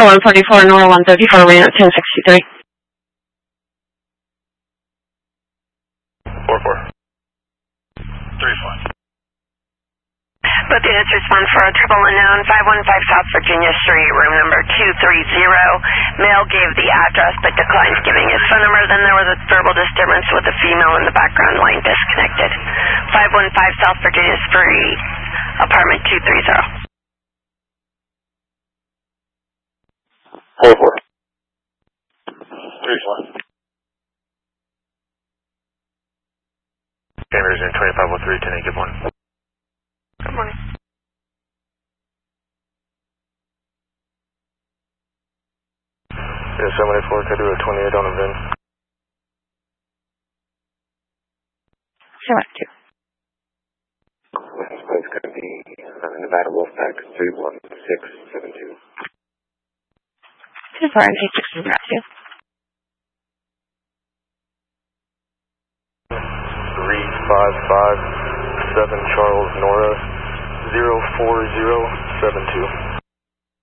144, Nora 134, ran at 1063. 44. 3-1. Both units respond for a triple unknown, 515 South Virginia Street, room number 230. Male gave the address but declined giving his phone number. Then there was a verbal disturbance with a female in the background, line disconnected. 515 South Virginia Street, apartment 230. 44. 3-1. Cameras in 2503, 10 give 1. Good morning. Yeah, 784, could I do a 28 on a VIN? Sure, 2. License plate's going to be Nevada Wolfpack 31672. 24 and 86, got 2. 3557 Charles Nora 04072.